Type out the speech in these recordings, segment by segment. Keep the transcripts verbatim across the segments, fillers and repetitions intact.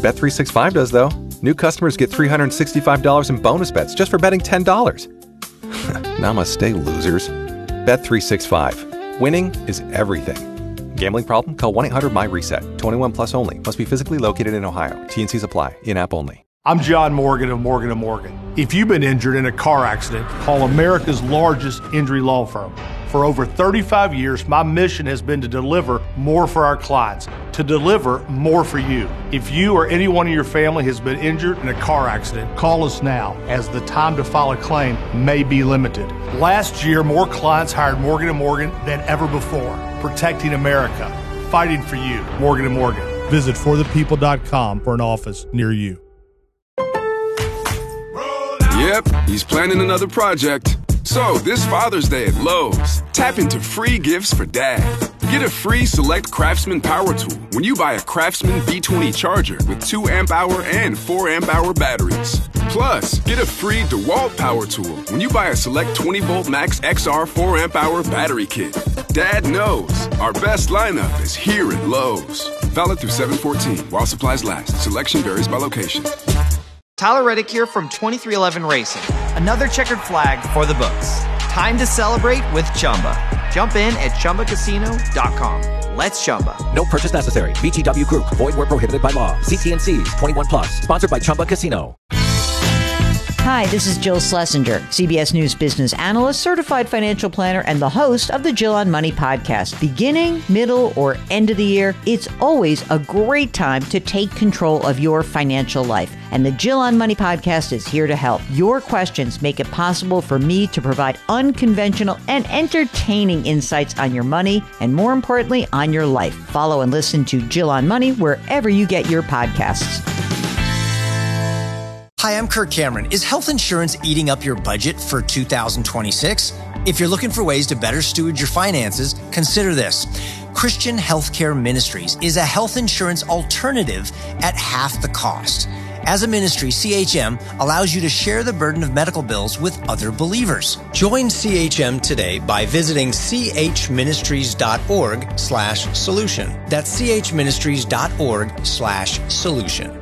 Bet three sixty-five does, though. New customers get three hundred sixty-five dollars in bonus bets just for betting ten dollars. Namaste, losers. Bet three sixty-five. Winning is everything. Gambling problem? Call one eight hundred my reset. twenty-one plus only. Must be physically located in Ohio. T and Cs apply. In-app only. I'm John Morgan of Morgan and Morgan. If you've been injured in a car accident, call America's largest injury law firm. For over thirty-five years, my mission has been to deliver more for our clients, to deliver more for you. If you or anyone in your family has been injured in a car accident, call us now, as the time to file a claim may be limited. Last year, more clients hired Morgan and Morgan than ever before, protecting America, fighting for you. Morgan and Morgan. Visit for the people dot com for an office near you. Yep, he's planning another project. So, this Father's Day at Lowe's, tap into free gifts for Dad. Get a free Select Craftsman power tool when you buy a Craftsman V twenty charger with two amp hour and four amp hour batteries. Plus, get a free DeWalt power tool when you buy a Select twenty volt Max X R four amp hour battery kit. Dad knows our best lineup is here at Lowe's. Valid through seven fourteen while supplies last. Selection varies by location. Tyler Reddick here from twenty-three eleven Racing. Another checkered flag for the books. Time to celebrate with Chumba. Jump in at Chumba Casino dot com. Let's Chumba. No purchase necessary. V G W Group. Void where prohibited by law. See T and Cs. twenty-one plus. Sponsored by Chumba Casino. Hi, this is Jill Schlesinger, C B S News business analyst, certified financial planner, and the host of the Jill on Money podcast. Beginning, middle, or end of the year, it's always a great time to take control of your financial life. And the Jill on Money podcast is here to help. Your questions make it possible for me to provide unconventional and entertaining insights on your money, and more importantly, on your life. Follow and listen to Jill on Money wherever you get your podcasts. Hi, I'm Kirk Cameron. Is health insurance eating up your budget for two thousand twenty-six? If you're looking for ways to better steward your finances, consider this. Christian Healthcare Ministries is a health insurance alternative at half the cost. As a ministry, C H M allows you to share the burden of medical bills with other believers. Join C H M today by visiting chministries.org slash solution. That's chministries.org slash solution.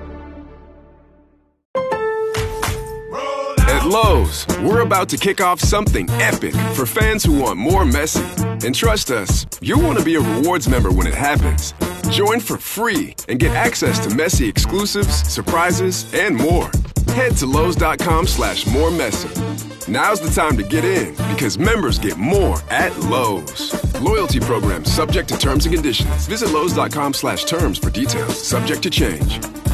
At Lowe's, we're about to kick off something epic for fans who want more Messi. And trust us, you'll want to be a rewards member when it happens. Join for free and get access to Messi exclusives, surprises, and more. Head to Lowe's.com slash more Messi. Now's the time to get in because members get more at Lowe's. Loyalty program subject to terms and conditions. Visit Lowe's.com slash terms for details. Subject to change.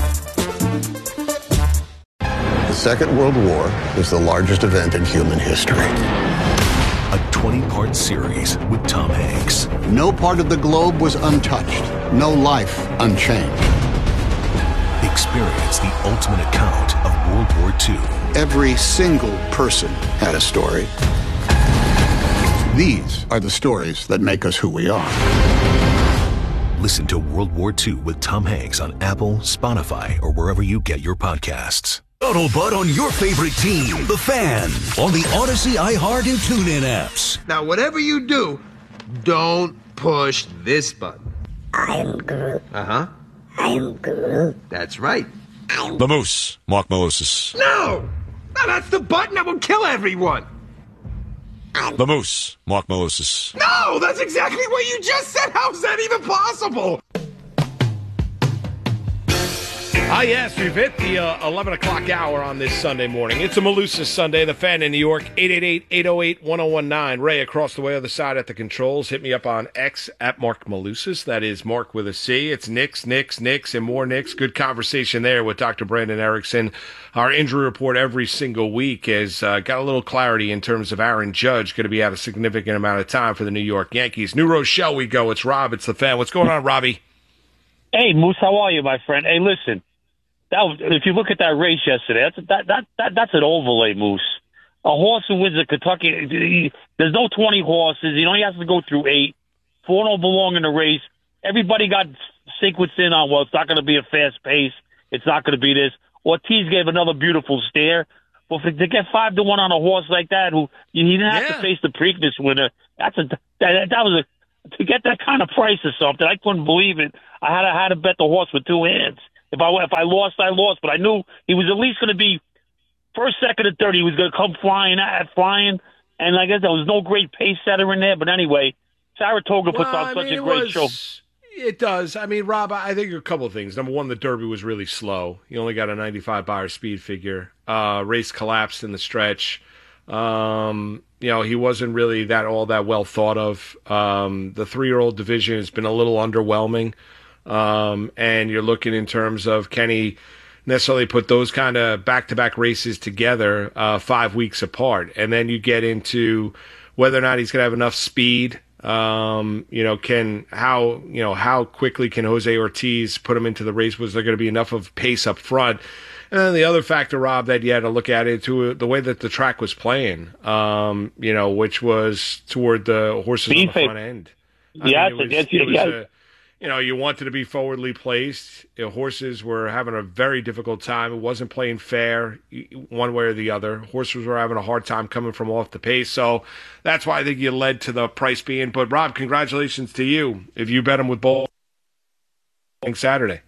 The Second World War was the largest event in human history. A twenty-part series with Tom Hanks. No part of the globe was untouched. No life unchanged. Experience the ultimate account of World War Two. Every single person had a story. These are the stories that make us who we are. Listen to World War Two with Tom Hanks on Apple, Spotify, or wherever you get your podcasts. Scuttlebutt on your favorite team, the Fan, on the Odyssey, iHeart, and TuneIn apps. Now, whatever you do, don't push this button. I'm Groot. Uh-huh. I'm Groot. That's right. I'm The Moose, Mark Melosis. No! No, that's the button that will kill everyone. I'm The Moose, Mark Melosis. No, that's exactly what you just said. How's that even possible? Ah, yes, we've hit the uh, eleven o'clock hour on this Sunday morning. It's a Malusis Sunday. The Fan in New York, eight eight eight, eight oh eight, one oh one nine. Ray across the way, other side at the controls. Hit me up on X at Mark Malusis. That is Mark with a C. It's Knicks, Knicks, Knicks, and more Knicks. Good conversation there with Doctor Brandon Erickson. Our injury report every single week has uh, got a little clarity in terms of Aaron Judge going to be out a significant amount of time for the New York Yankees. New Rochelle we go. It's Rob. It's the Fan. What's going on, Robbie? Hey, Moose, how are you, my friend? Hey, listen. That was, if you look at that race yesterday, that's that that, that that's an overlay, Moose. A horse who wins the Kentucky, he, there's no twenty horses. You know, he has to go through eight. Four don't belong in the race. Everybody got sequenced in on, well, it's not going to be a fast pace. It's not going to be this. Ortiz gave another beautiful stare. Well, for, to get five to one on a horse like that, who he didn't have yeah. to face the Preakness winner. That's a that, that was a to get that kind of price or something. I couldn't believe it. I had to, I had to bet the horse with two hands. If I if I lost, I lost. But I knew he was at least going to be first, second, and third. He was going to come flying at flying. And I guess there was no great pace setter in there. But anyway, Saratoga puts well, on I such mean, a great was, show. It does. I mean, Rob, I think a couple of things. Number one, the Derby was really slow. You only got a ninety-five Beyer speed figure. Uh, race collapsed in the stretch. Um, you know, he wasn't really that all that well thought of. Um, the three-year-old division has been a little underwhelming. Um, and you're looking in terms of can he necessarily put those kind of back-to-back races together uh, five weeks apart. And then you get into whether or not he's going to have enough speed. Um, you know, can how you know how quickly can Jose Ortiz put him into the race? Was there going to be enough of pace up front? And then the other factor, Rob, that you had to look at it to the way that the track was playing. Um, you know, which was toward the horses on the front end. I Yes, mean, it was, yes, it was yes. a, you know, you wanted to be forwardly placed. You know, horses were having a very difficult time. It wasn't playing fair one way or the other. Horses were having a hard time coming from off the pace. So that's why I think you led to the price being. But, Rob, congratulations to you if you bet him with Bull Saturday.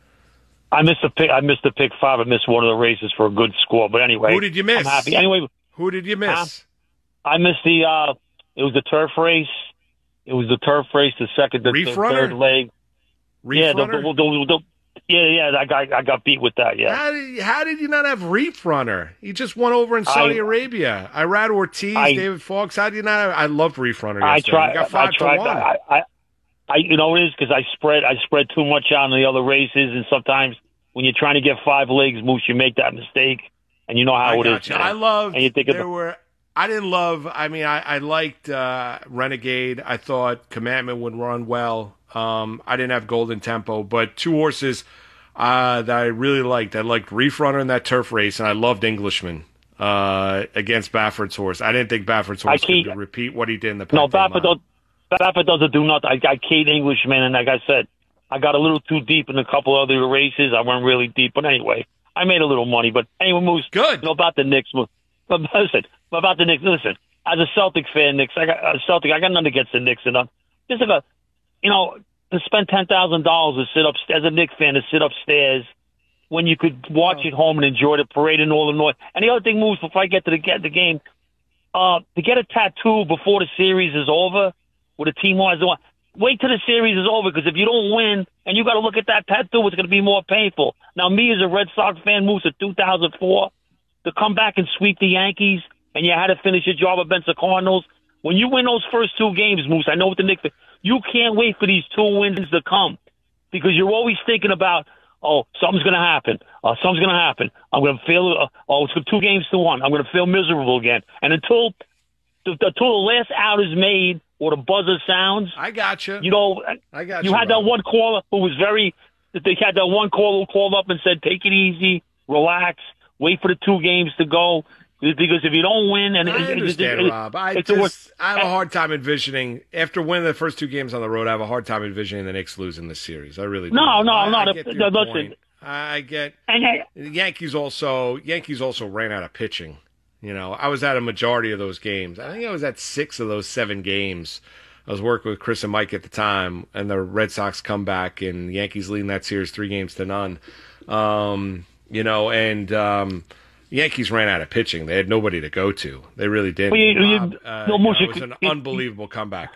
I missed the pick. I missed the pick five. I missed one of the races for a good score. But anyway, Who did you miss? I'm happy. Anyway, Who did you miss? Uh, I missed the. Uh, it was the turf race. It was the turf race. The second, the, Reef the runner? third leg. Reef yeah, the, runner? the, the, the, yeah, yeah. I got I got beat with that. Yeah. How did, how did you not have Reef Runner? He just won over in Saudi I- Arabia. Irad Ortiz, I- David Fox. How did you not have? I loved Reef Runner. I yesterday. tried. You got five I tried. to one. I, I, I, you know, it is because I spread. I spread too much out on the other races, and sometimes when you're trying to get five legs, Moose, you make that mistake, and you know how I it got is. you. man. I loved. And you think there about, were. I didn't love. I mean, I, I liked uh, Renegade. I thought Commandment would run well. Um, I didn't have Golden Tempo, but two horses uh, that I really liked. I liked Reef Runner in that turf race, and I loved Englishman uh, against Baffert's horse. I didn't think Baffert's horse I could repeat what he did in the. no, Panther Baffert Mile. don't. Baffert doesn't do nothing. I, I Kate Englishman, and like I said, I got a little too deep in a couple other races. I went really deep, but anyway, I made a little money. But anyway, Moose, good. You know about the Knicks. Moose. But listen, about the Knicks. Listen, as a Celtic fan, Knicks, I got a Celtic. I got nothing against the Knicks, and uh, just like a, you know, to spend ten thousand dollars to sit up as a Knicks fan to sit upstairs when you could watch Oh. at home and enjoy the parade in Northern North. And the other thing, Moose, before I get to the get the game, uh, to get a tattoo before the series is over with a team wise one. Wait till the series is over, because if you don't win and you got to look at that tattoo, it's going to be more painful. Now, me as a Red Sox fan, Moose, in two thousand four, to come back and sweep the Yankees, and you had to finish your job against the Cardinals. When you win those first two games, Moose, I know what the Knicks, you can't wait for these two wins to come, because you're always thinking about, oh, something's going to happen. Uh, something's going to happen. I'm going to feel, uh, oh, it's two games to one. I'm going to feel miserable again. And until the, until the last out is made or the buzzer sounds, I got you. You know, I got you you. had that one caller who was very. They had that one caller who called up and said, "Take it easy, relax, wait for the two games to go." Because if you don't win, and I it, understand, it, it, Rob. I it's the worst. just I have a hard time envisioning after winning the first two games on the road. I have a hard time envisioning the Knicks losing this series. I really do. No, no, I, no. I the, get your the, listen, point. I get. And the Yankees also Yankees also ran out of pitching. You know, I was at a majority of those games. I think I was at six of those seven games. I was working with Chris and Mike at the time, and the Red Sox come back, and the Yankees leading that series three games to none. Um, you know, and um, Yankees ran out of pitching. They had nobody to go to. They really did. Well, you- you- Rob, uh, no, you know, Moose, it was you- an you- unbelievable comeback.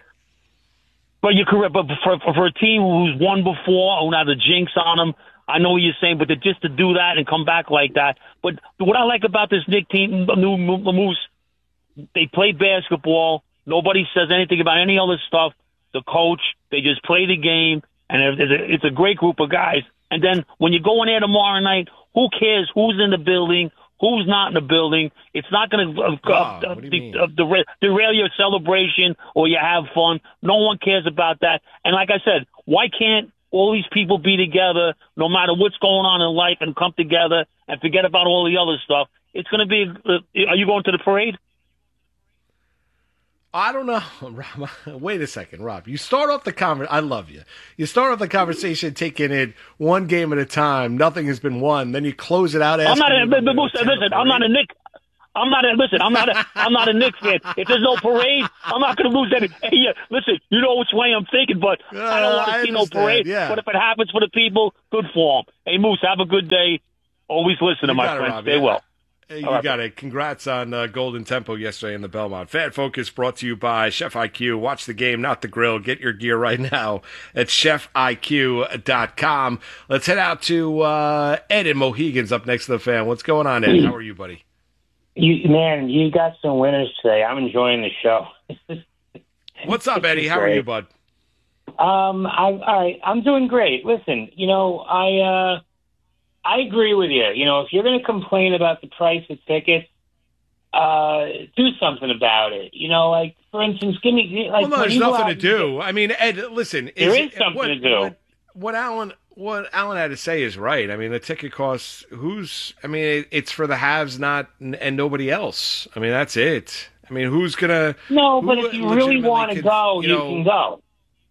But you're correct. But for, for a team who's won before, who had a jinx on them, I know what you're saying. But to, just to do that and come back like that. But what I like about this Nick team, new Moose, they play basketball. Nobody says anything about any other stuff. The coach, they just play the game, and it's a, it's a great group of guys. And then when you go in there tomorrow night, who cares who's in the building, who's not in the building? It's not going to uh, Oh, uh, de- uh, derail, derail your celebration or you have fun. No one cares about that. And like I said, why can't all these people be together no matter what's going on in life and come together and forget about all the other stuff? It's going to be uh, – are you going to the parade? I don't know, Rob. Wait a second, Rob. You start off the conver- I love you. You start off the conversation taking it one game at a time. Nothing has been won. Then you close it out. I'm asking not a, me but, if but I'm Moose, gonna attend listen, the I'm not a parade. Nick. I'm not a listen. I'm not a I'm not a Knicks fan. If there's no parade, I'm not going to lose any. Hey, yeah, listen, you know which way I'm thinking, but Uh, I don't want I to see no understand, parade. yeah. But if it happens for the people, good for them. Hey, Moose, have a good day. Always listen to You my got it, friends. Rob, Stay yeah. well. Hey, you All right, got it. Congrats on uh, Golden Tempo yesterday in the Belmont. Fan Focus brought to you by Chef I Q. Watch the game, not the grill. Get your gear right now at chef I Q dot com. Let's head out to uh, Ed in Mohegan's up next to the fan. What's going on, Ed? How are you, buddy? You man, you got some winners today. I'm enjoying the show. What's up, Eddie? How are you, bud? Um, I, all right, I'm doing great. Listen, you know, I uh, I agree with you. You know, if you're going to complain about the price of tickets, uh, do something about it. You know, like for instance, give me like. Well, no, when there's you go nothing out to and do. I mean, Ed, listen. There is, is something what, to do. What, what Alan, what Alan had to say is right. I mean, the ticket costs. Who's? I mean, it, it's for the haves, not and nobody else. I mean, that's it. I mean, who's gonna? get- No, who but if you really legitimately want to could, go, you you know, can go.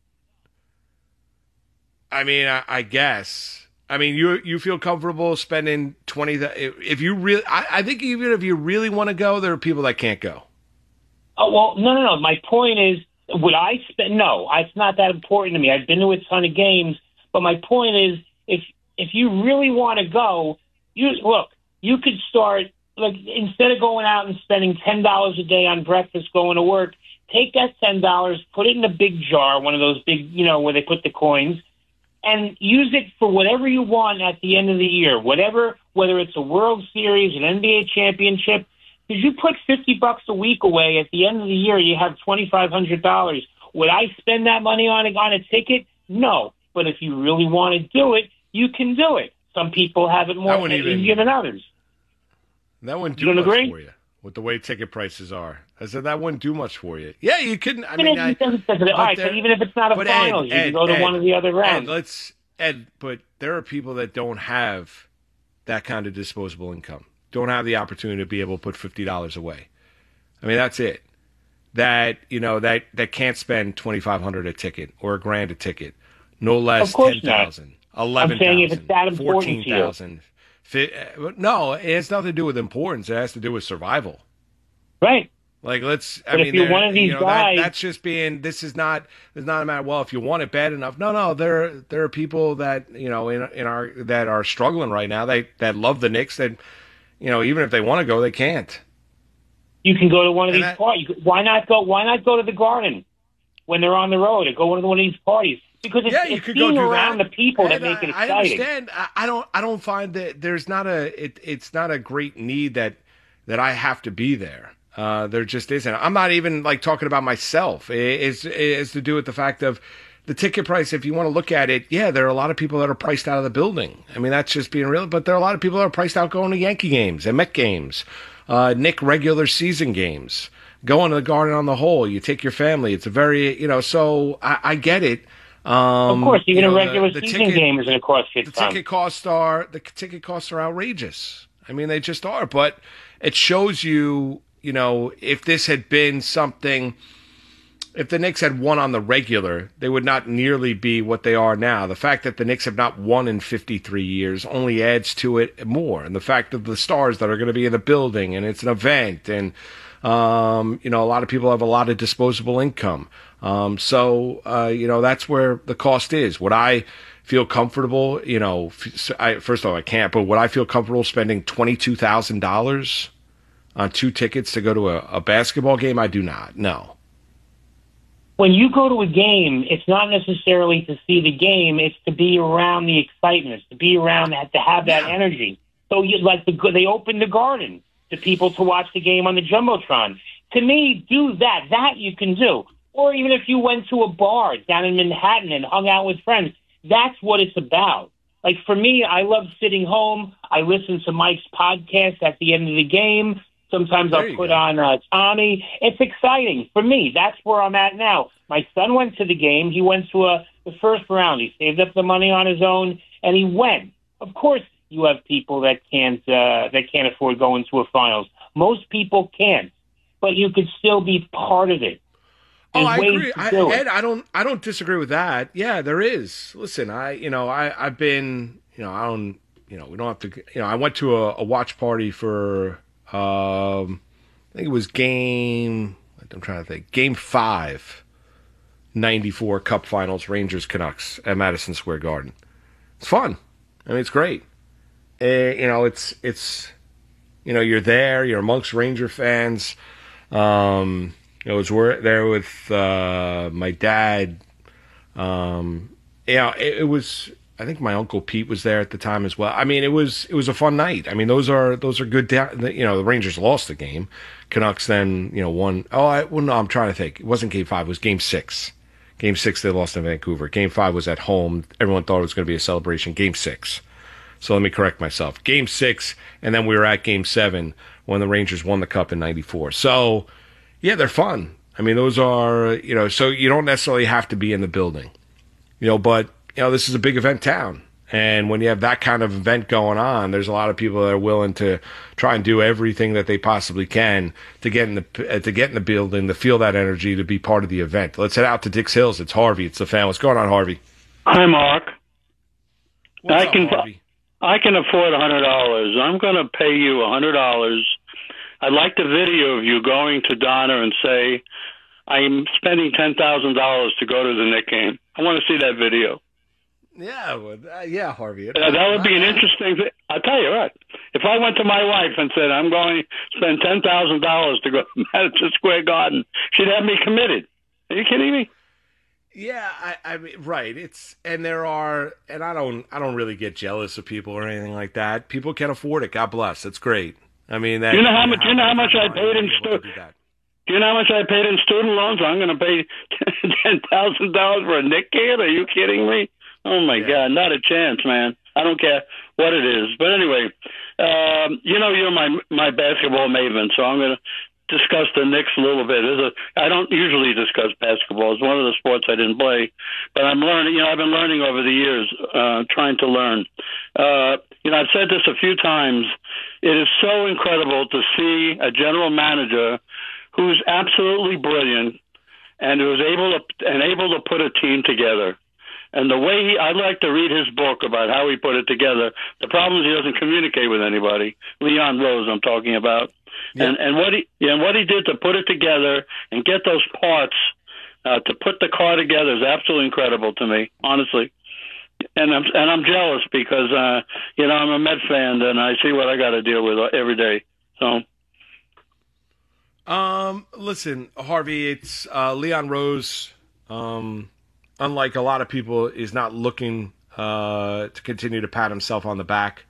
I mean, I, I guess. I mean, you you feel comfortable spending twenty. If you really, I, I think even if you really want to go, there are people that can't go. Oh well, no, no, no. My point is, would I spend? No, it's not that important to me. I've been to a ton of games, but my point is, if if you really want to go, you look. You could start like instead of going out and spending ten dollars a day on breakfast going to work, take that ten dollars, put it in a big jar, one of those big, you know, where they put the coins, and use it for whatever you want at the end of the year. Whatever, whether it's a World Series, an N B A championship. Because you put fifty bucks a week away, at the end of the year, you have twenty-five hundred dollars. Would I spend that money on a, on a ticket? No. But if you really want to do it, you can do it. Some people have it more easier than others. That wouldn't You do don't much agree? for you with the way ticket prices are. I said that wouldn't do much for you. Yeah, you couldn't. I Even mean, if I, it doesn't- doesn't- all right, there- but even if it's not a but finals, you can go to one of the other rounds. Ed, let's Ed, but there are people that don't have that kind of disposable income. Don't have the opportunity to be able to put fifty dollars away. I mean, that's it. That you know that that can't spend twenty five hundred a ticket or a grand a ticket, no less Of course ten not. thousand, eleven I'm saying if it's thousand, that important fourteen to you. thousand. No, it has nothing to do with importance. It has to do with survival. Right. Like let's. I But if mean, you're there- one of these you know, guys- that, that's just being. This is not. It's not a matter. Well, if you want it bad enough, no, no. There, there are people that you know in in our that are struggling right now. They that love the Knicks. That you know, even if they want to go, they can't. You can go to one of And these that- parties. Why not go? Why not go to the Garden when they're on the road, or go to one of these parties? Because it's, Yeah, you it's could go being do around that. the people that And make it I, exciting. I understand. I, I don't. I don't find that there's not a. It, it's not a great need that that I have to be there. Uh, there just isn't. I'm not even like talking about myself. It, it's it's to do with the fact of the ticket price. If you want to look at it, yeah, there are a lot of people that are priced out of the building. I mean, that's just being real. But there are a lot of people that are priced out going to Yankee games and Met games, uh, Knick regular season games, going to the Garden on the whole. You take your family. It's a very you know. So I, I get it. Um, of course, even you know, a regular the, the season ticket, game is going to cost you a The ton. ticket costs are the ticket costs are outrageous. I mean, they just are. But it shows you, you know, if this had been something, if the Knicks had won on the regular, they would not nearly be what they are now. The fact that the Knicks have not won in fifty-three years only adds to it more. And the fact of the stars that are going to be in the building, and it's an event, and um, you know, a lot of people have a lot of disposable income. Um, so, uh, you know, that's where the cost is. Would I feel comfortable, you know, f- I, first of all, I can't, but would I feel comfortable spending twenty-two thousand dollars on two tickets to go to a, a basketball game? I do not. No. When you go to a game, it's not necessarily to see the game; it's to be around the excitement, it's to be around that, to have that energy. So, you like the they open the Garden to people to watch the game on the jumbotron. To me, do that. That you can do. Or even if you went to a bar down in Manhattan and hung out with friends, that's what it's about. Like for me, I love sitting home. I listen to Mike's podcast at the end of the game. Sometimes There I'll you put go. on uh, Tommy. It's exciting for me. That's where I'm at now. My son went to the game. He went to a, the first round. He saved up the money on his own, and he went. Of course, you have people that can't uh, that can't afford going to a finals. Most people can't, but you could still be part of it. Oh, There's I ways agree. to I, do it. Ed, I don't. I don't disagree with that. Yeah, there is. Listen, I. You know, I. I've been. You know, I don't. You know, we don't have to. You know, I went to a, a watch party for Um, I think it was game, I'm trying to think, game five, ninety-four Cup Finals, Rangers Canucks at Madison Square Garden. It's fun. I mean, it's great. Uh, you know, it's, it's, you know, you're there, you're amongst Ranger fans. Um, I was there with uh, my dad. Um, you know, it, it was, I think my Uncle Pete was there at the time as well. I mean, it was it was a fun night. I mean, those are those are good. Da- you know, the Rangers lost the game. Canucks then, you know, won. Oh, I, well, no, I'm trying to think. It wasn't game five. It was game six. Game six, they lost in Vancouver. Game five was at home. Everyone thought it was going to be a celebration. Game six. So let me correct myself. Game six, and then we were at game seven when the Rangers won the Cup in ninety-four. So, yeah, they're fun. I mean, those are, you know, so you don't necessarily have to be in the building. You know, but, you know, this is a big event town. And when you have that kind of event going on, there's a lot of people that are willing to try and do everything that they possibly can to get in the uh, to get in the building, to feel that energy, to be part of the event. Let's head out to Dix Hills. It's Harvey. It's the fan. What's going on, Harvey? Hi, Mark. What's I up, can Harvey? I can afford a hundred dollars. I'm going to pay you a hundred dollars. I'd like the video of you going to Donna and say, "I'm spending ten thousand dollars to go to the Knicks game." I want to see that video. Yeah, well, uh, yeah, Harvey. Uh, that would be an interesting thing. I'll tell you what. If I went to my wife and said, I'm going to spend ten thousand dollars to go to Madison Square Garden, she'd have me committed. Are you kidding me? Yeah, I, I mean, right. It's and there are, and I don't, I don't really get jealous of people or anything like that. People can afford it. God bless. It's great. I mean, that, do you know how much? Do you know how much I paid in student? Do you know how much I paid in student loans? I'm going to pay ten thousand dollars for a Knicks kid. Are you kidding me? Oh, my yeah. God, not a chance, man. I don't care what it is. But anyway, um, you know, you're my my basketball maven, so I'm going to discuss the Knicks a little bit. There's a, I don't usually discuss basketball. It's one of the sports I didn't play. But I'm learning, you know, I've been learning over the years, uh, trying to learn. Uh, you know, I've said this a few times. It is so incredible to see a general manager who's absolutely brilliant and who's able to, and able to put a team together. And the way he, I'd like to read his book about how he put it together. The problem is he doesn't communicate with anybody. Leon Rose, I'm talking about. Yeah. And, and what he, yeah, and what he did to put it together and get those parts, uh, to put the car together is absolutely incredible to me, honestly. And I'm, and I'm jealous because, uh, you know, I'm a Met fan and I see what I got to deal with every day. So. Um, listen, Harvey, it's, uh, Leon Rose, um, unlike a lot of people, is not looking uh, to continue to pat himself on the back.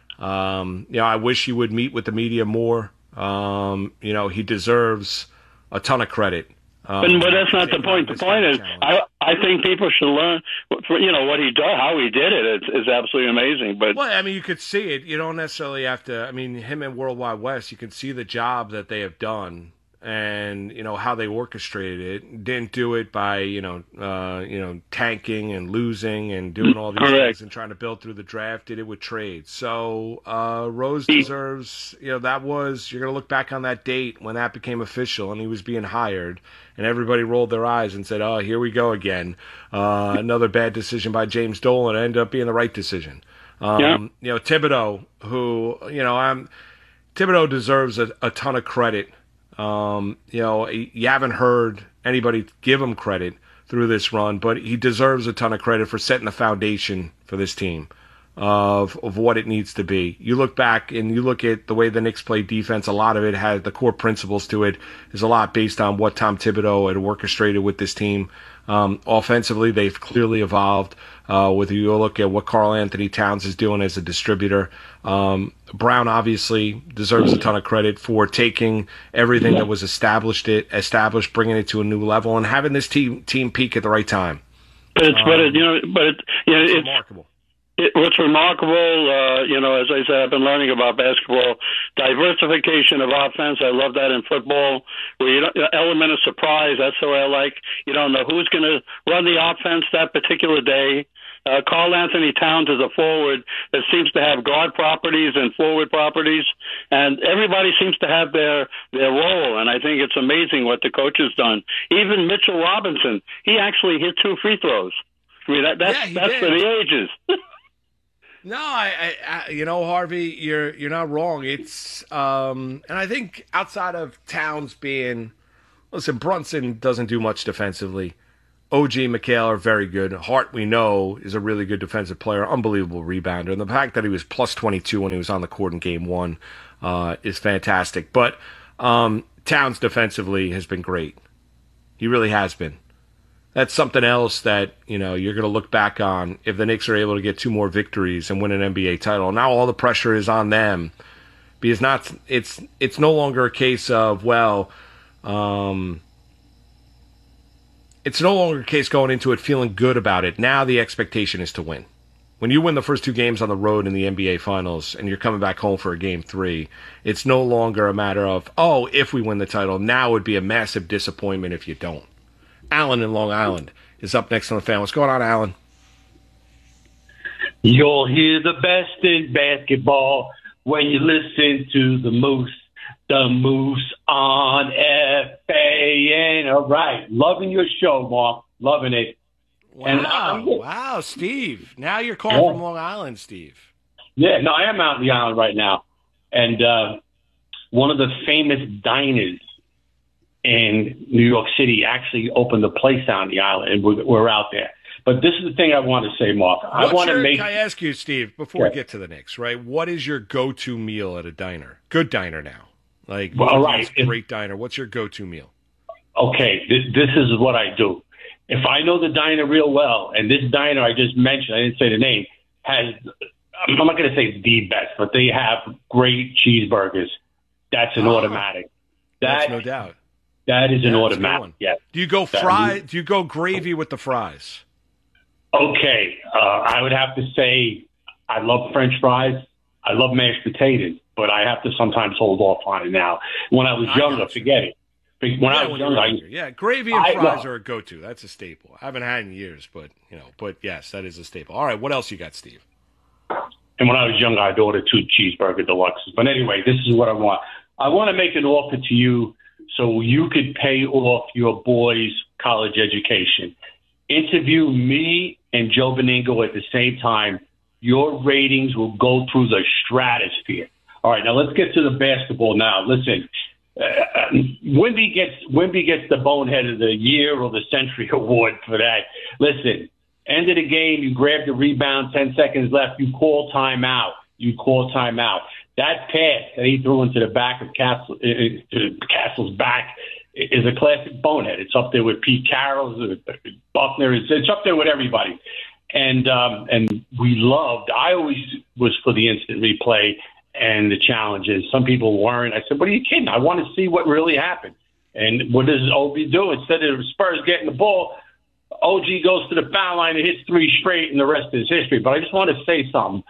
Um, you know, I wish he would meet with the media more. Um, you know, he deserves a ton of credit. Um, but, but that's not the point. The point is, I I think people should learn. You know what he did, how he did it. It's, it's absolutely amazing. But well, I mean, you could see it. You don't necessarily have to. I mean, him and World Wide West, you can see the job that they have done. And, you know, how they orchestrated it. Didn't do it by, you know, uh, you know, tanking and losing and doing all these Correct. things and trying to build through the draft. Did it with trades. So uh, Rose deserves, you know, that was, you're going to look back on that date when that became official and he was being hired. And everybody rolled their eyes and said, oh, here we go again. Uh, another bad decision by James Dolan. It ended up being the right decision. Um, yeah. You know, Thibodeau, who, you know, I'm, Thibodeau deserves a, a ton of credit. Um, you know, you haven't heard anybody give him credit through this run, but he deserves a ton of credit for setting the foundation for this team of of what it needs to be. You look back and you look at the way the Knicks play defense, a lot of it has the core principles to it is a lot based on what Tom Thibodeau had orchestrated with this team. Um, offensively, they've clearly evolved. Uh, with you look at what Karl Anthony Towns is doing as a distributor. Um, Brown obviously deserves a ton of credit for taking everything that was established, it established, bringing it to a new level, and having this team team peak at the right time. But it's, um, but it, you know, but it, you know, it's, it's remarkable. It, what's remarkable, uh, you know, as I said, I've been learning about basketball, diversification of offense. I love that in football, where you don't, element of surprise. That's the way I like. You don't know who's going to run the offense that particular day. Uh, Karl Anthony Towns is a forward that seems to have guard properties and forward properties, and everybody seems to have their their role. And I think it's amazing what the coach has done. Even Mitchell Robinson, he actually hit two free throws. I mean, that, that's yeah, that's did. for the ages. No, I, I, I, you know, Harvey, you're you're not wrong. It's, um, and I think outside of Towns being, listen, Brunson doesn't do much defensively. O G and McHale are very good. Hart, we know, is a really good defensive player, unbelievable rebounder, and the fact that he was plus twenty-two when he was on the court in Game One uh, is fantastic. But um, Towns defensively has been great. He really has been. That's something else that, you know, you're going to look back on if the Knicks are able to get two more victories and win an N B A title. Now all the pressure is on them because not it's it's no longer a case of, well, um, it's no longer a case going into it feeling good about it. Now the expectation is to win. When you win the first two games on the road in the N B A Finals and you're coming back home for a game three, it's no longer a matter of, oh, if we win the title, now it would be a massive disappointment if you don't. Alan in Long Island is up next on the Fan. What's going on, Alan? You'll hear the best in basketball when you listen to the Moose. The Moose on F A N. All right. Loving your show, Mark. Loving it. Wow. And I'm, wow, Steve. Now you're calling yeah. from Long Island, Steve. Yeah, no, I am out on the island right now. And uh, one of the famous diners in New York City actually opened a place on the island, and we're, we're out there. But this is the thing I want to say, Mark. I What's want to your, make. Can I ask you, Steve, before Yeah. we get to the Knicks, right? What is your go-to meal at a diner? Good diner now. Like, Well, all right. great diner. What's your go-to meal? Okay, this, this is what I do. If I know the diner real well, and this diner I just mentioned, I didn't say the name, has, I'm not going to say the best, but they have great cheeseburgers. That's an Oh, automatic. That's That, no doubt. that is Yeah, an that's a good automatic. one. Yes. Do you go That fry? is- Do you go gravy with the fries? Okay, uh, I would have to say I love French fries. I love mashed potatoes, but I have to sometimes hold off on it now. When I was I younger, got you. forget it. When yeah, I was when you younger, were I, younger. yeah, gravy and I- fries no. are a go-to. That's a staple. I haven't had in years, but you know, but yes, that is a staple. All right, what else you got, Steve? and when I was younger, I'd order two cheeseburger deluxes. But anyway, this is what I want. I want to make an offer to you so you could pay off your boy's college education. Interview me and Joe Beningo at the same time. Your ratings will go through the stratosphere. All right, now let's get to the basketball now. Listen, uh, Wimby gets Wimby gets the bonehead of the year or the century award for that. Listen, end of the game, you grab the rebound, ten seconds left, you call timeout. You call timeout. That pass that he threw into the back of Castle, uh, to Castle's back is a classic bonehead. It's up there with Pete Carroll, Buckner. It's, it's up there with everybody. And um, and we loved. I always was for the instant replay and the challenges. Some people weren't. I said, "What are you kidding? I want to see what really happened." And what does O B do? Instead of Spurs getting the ball, O G goes to the foul line and hits three straight, and the rest is history. But I just want to say something.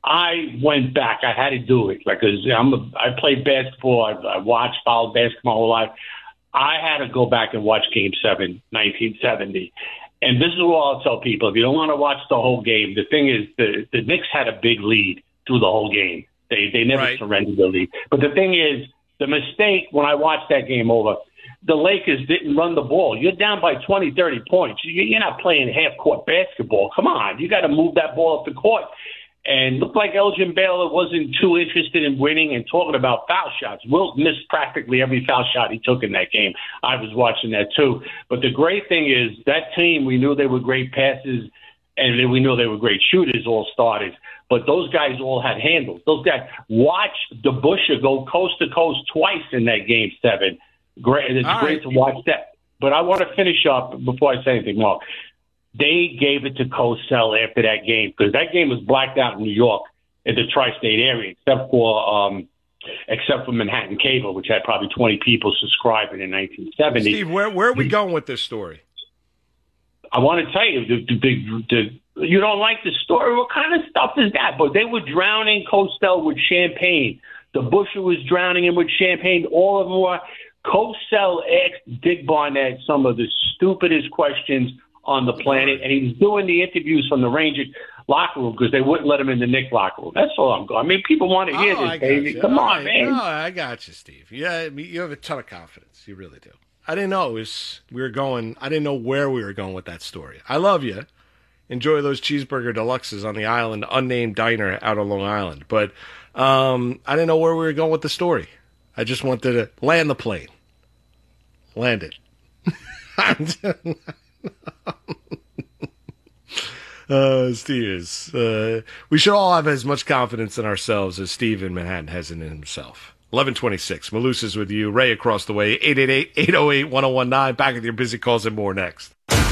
I went back. I had to do it because I'm a, I played basketball. I, I watched, followed basketball my whole life. I had to go back and watch Game Seven, nineteen seventy. And this is what I'll tell people. If you don't want to watch the whole game, the thing is the, the Knicks had a big lead through the whole game. They they never Right. surrendered the lead. But the thing is, the mistake when I watched that game over, the Lakers didn't run the ball. You're down by twenty, thirty points. You- You're not playing half-court basketball. Come on. You got to move that ball up the court. And looked like Elgin Baylor wasn't too interested in winning and talking about foul shots. Wilt missed practically every foul shot he took in that game. I was watching that too. But the great thing is that team, we knew they were great passes and then we knew they were great shooters, all starters. But those guys all had handles. Those guys, watch DeBusschere go coast to coast twice in that game seven. Great. It's All great right. to watch that. But I want to finish up before I say anything more. They gave it to Cosell after that game because that game was blacked out in New York in the tri-state area, except for um, except for Manhattan Cable, which had probably twenty people subscribing in nineteen seventy. Steve, where where are we going with this story? I want to tell you, the, the, the, the, you don't like the story? What kind of stuff is that? But they were drowning Cosell with champagne. The Busher was drowning him with champagne. All of them were. Cosell asked Dick Barnett some of the stupidest questions on the planet, and he was doing the interviews from the Ranger locker room because they wouldn't let him in the Knicks locker room. That's all I'm going. I mean, people want to hear Oh, I this, got baby. you. Come All on, right. man. No, I got you, Steve. Yeah, I mean, you have a ton of confidence. You really do. I didn't know it was we were going. I didn't know where we were going with that story. I love you, enjoy those cheeseburger deluxes on the island, unnamed diner out on Long Island. But um, I didn't know where we were going with the story. I just wanted to land the plane. Land it. uh, Steve is. Uh, we should all have as much confidence in ourselves as Steve in Manhattan has in himself. eleven twenty-six. Malusa's with you. Ray across the way. eight eight eight, eight oh eight, one oh one nine. Back with your busy calls and more next.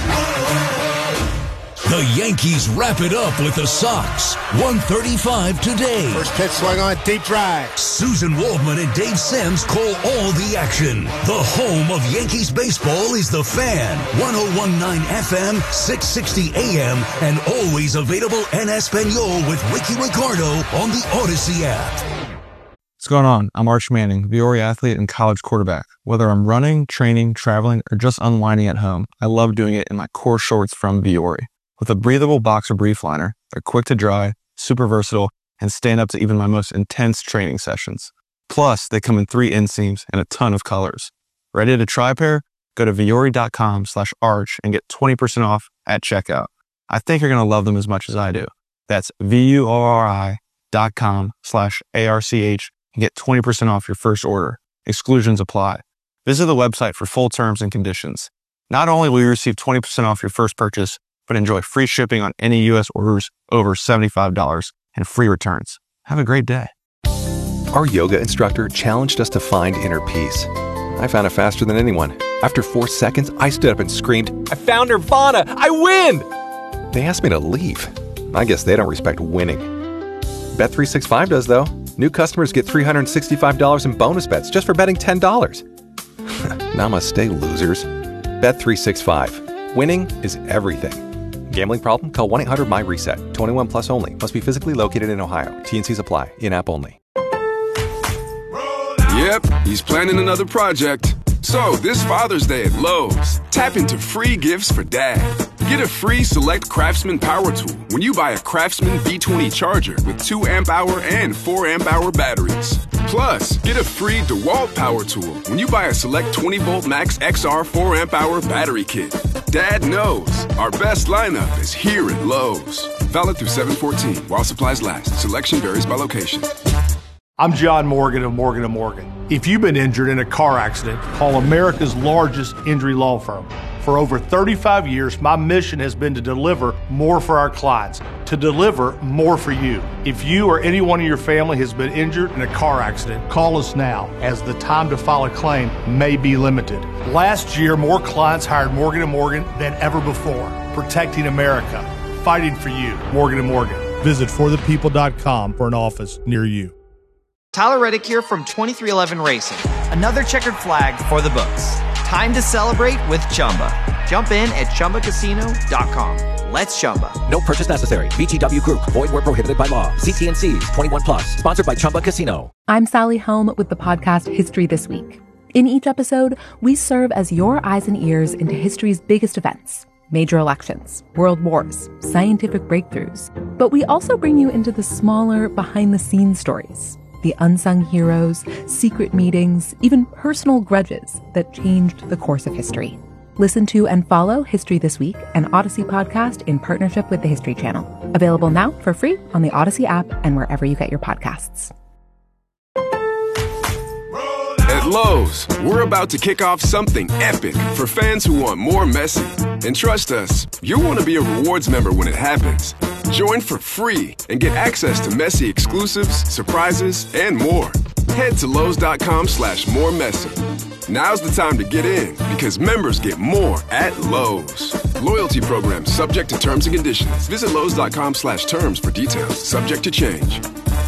The Yankees wrap it up with the Sox. one thirty-five today. First pitch swung on, deep drive. Susan Waldman and Dave Sims call all the action. The home of Yankees baseball is The Fan. one oh one point nine F M, six sixty A M, and always available en Espanol with Ricky Ricardo on the Odyssey app. What's going on? I'm Arch Manning, Viore athlete and college quarterback. Whether I'm running, training, traveling, or just unwinding at home, I love doing it in my core shorts from Viore. With a breathable boxer brief liner, they're quick to dry, super versatile, and stand up to even my most intense training sessions. Plus, they come in three inseams and a ton of colors. Ready to try a pair? Go to Viore.com slash arch and get twenty percent off at checkout. I think you're going to love them as much as I do. That's V-U-O-R-I dot com slash A-R-C-H and get twenty percent off your first order. Exclusions apply. Visit the website for full terms and conditions. Not only will you receive twenty percent off your first purchase, but enjoy free shipping on any U S orders over seventy-five dollars and free returns. Have a great day. Our yoga instructor challenged us to find inner peace. I found it faster than anyone. After four seconds, I stood up and screamed, "I found Nirvana! I win!" They asked me to leave. I guess they don't respect winning. Bet three sixty-five does, though. New customers get three hundred sixty-five dollars in bonus bets just for betting ten dollars. Namaste, losers. Bet three sixty-five. Winning is everything. Gambling problem? Call one eight hundred my reset. twenty-one plus only. Must be physically located in Ohio. T and Cs apply. In-app only. Yep, he's planning another project. So, this Father's Day at Lowe's, tap into free gifts for Dad. Get a free Select Craftsman power tool when you buy a Craftsman B twenty charger with two amp hour and four amp hour batteries. Plus, get a free DeWalt power tool when you buy a Select twenty volt Max X R four amp hour battery kit. Dad knows our best lineup is here at Lowe's. Valid through seven fourteen while supplies last. Selection varies by location. I'm John Morgan of Morgan and Morgan. If you've been injured in a car accident, call America's largest injury law firm. For over thirty-five years, my mission has been to deliver more for our clients, to deliver more for you. If you or anyone in your family has been injured in a car accident, call us now, as the time to file a claim may be limited. Last year, more clients hired Morgan and Morgan than ever before, protecting America, fighting for you. Morgan and Morgan. Visit for the people dot com for an office near you. Tyler Reddick here from twenty-three eleven Racing. Another checkered flag for the books. Time to celebrate with Chumba. Jump in at Chumba Casino dot com. Let's Chumba. No purchase necessary. V G W Group. Void where prohibited by law. See T and Cs. twenty-one plus. Sponsored by Chumba Casino. I'm Sally Helm with the podcast History This Week. In each episode, we serve as your eyes and ears into history's biggest events. Major elections, world wars, scientific breakthroughs. But we also bring you into the smaller, behind-the-scenes stories. The unsung heroes, secret meetings, even personal grudges that changed the course of history. Listen to and follow History This Week, an Odyssey podcast in partnership with the History Channel. Available now for free on the Odyssey app and wherever you get your podcasts. At Lowe's, we're about to kick off something epic for fans who want more Messi. And trust us, you'll want to be a rewards member when it happens. Join for free and get access to Messi exclusives, surprises, and more. Head to Lowe's.com slash more Messi. Now's the time to get in because members get more at Lowe's. Loyalty program subject to terms and conditions. Visit Lowe's.com slash terms for details. Subject to change.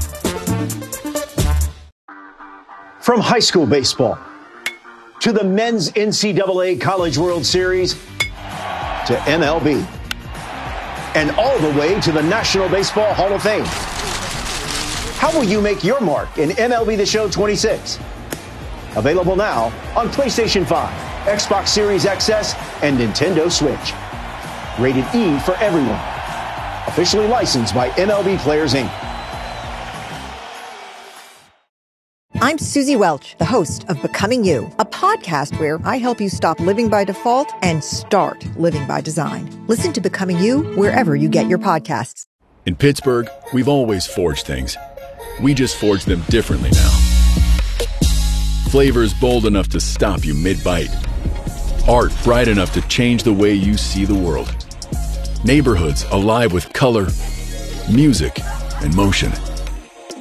From high school baseball to the men's N C double A College World Series to M L B and all the way to the National Baseball Hall of Fame. How will you make your mark in M L B The Show twenty-six? Available now on PlayStation five, Xbox Series X S, and Nintendo Switch. Rated E for everyone. Officially licensed by M L B Players, Incorporated. I'm Susie Welch, the host of Becoming You, a podcast where I help you stop living by default and start living by design. Listen to Becoming You wherever you get your podcasts. In Pittsburgh, we've always forged things. We just forge them differently now. Flavors bold enough to stop you mid-bite. Art bright enough to change the way you see the world. Neighborhoods alive with color, music, and motion.